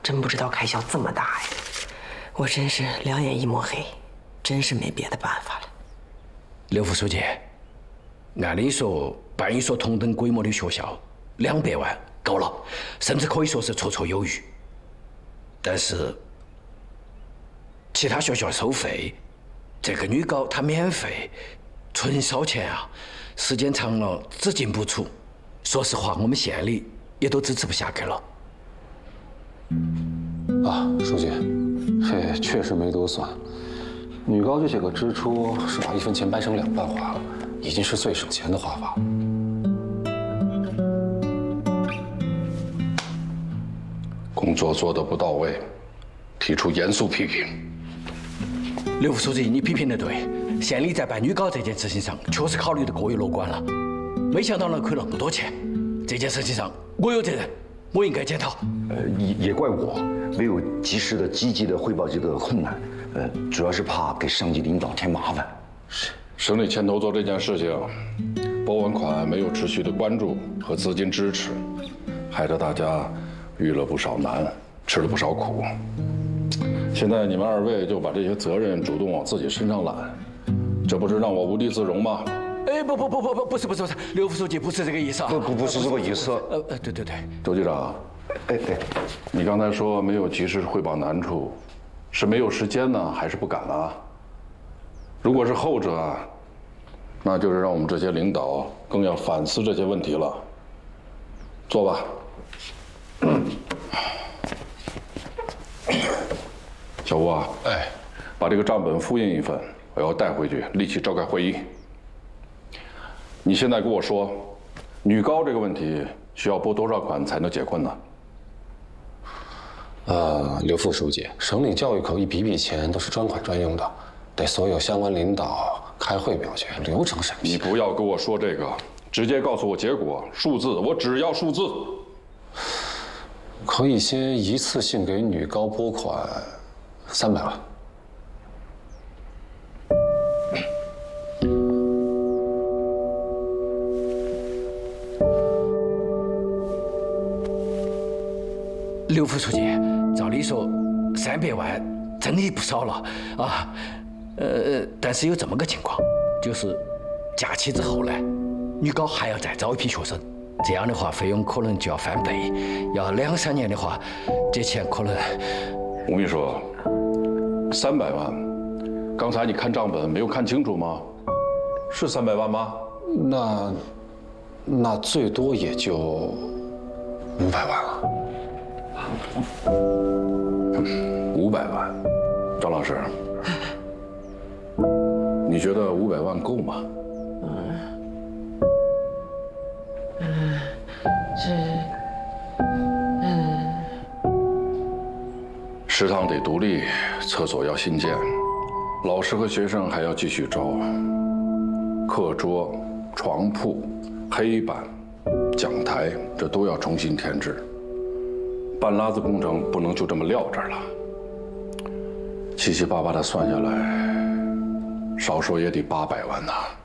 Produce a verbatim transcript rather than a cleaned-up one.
真不知道开销这么大呀！我真是两眼一抹黑，真是没别的办法了。 刘副书记，按理说办一所同等规模的学校，两百万够了，甚至可以说是绰绰有余。但是其他学校收费，这个女高她免费，纯烧钱啊！时间长了只进不出，说实话，我们县里也都支持不下去了。 啊，书记，这确实没多算。女高这些个支出是把一分钱掰成两半花了，已经是最省钱的花法。 工作做得不到位，提出严肃批评。 刘副书记，你批评得对，县里在办女高这件事情上确实考虑得过于乐观了，没想到能亏那么多钱。这件事情上我有责任，我应该检讨。 呃，也也怪我没有及时的、积极的汇报这个困难，呃，主要是怕给上级领导添麻烦。 是，省里牵头做这件事情，拨完款没有持续的关注和资金支持，害得大家遇了不少难，吃了不少苦。现在你们二位就把这些责任主动往自己身上揽，这不是让我无地自容吗？ 哎，不不不不不，不是不是不是，刘副书记不是这个意思啊！ 不不不是这个意思。 呃呃，对对对， 周局长， 哎哎， 你刚才说没有及时汇报难处，是没有时间呢，还是不敢了？如果是后者啊，那就是让我们这些领导更要反思这些问题了。坐吧。小吴啊，哎，把这个账本复印一份，我要带回去，立即召开会议。你现在跟我说，女高这个问题需要拨多少款才能解困呢？ 呃，刘副书记，省里教育口一笔笔钱都是专款专用的，得所有相关领导开会表决，流程审批。 你不要跟我说这个，直接告诉我结果，数字，我只要数字。 可以先一次性给女高拨款三百万。 刘副书记，照理说三百万真的不少了啊，呃，但是有这么个情况，就是假期之后呢，女高还要再招一批学生，这样的话费用可能就要翻倍，要两三年的话，这钱可能…… 吴秘书，三百万，刚才你看账本没有看清楚吗？是三百万吗？ 那那最多也就五百万了。 五百万，张老师，你觉得五百万够吗？ 嗯，嗯，这，嗯， 食堂得独立，厕所要新建，老师和学生还要继续招，课桌、床铺、黑板、讲台，这都要重新添置。半拉子工程不能就这么撂这儿了，七七八八的算下来，少说也得八百万呐。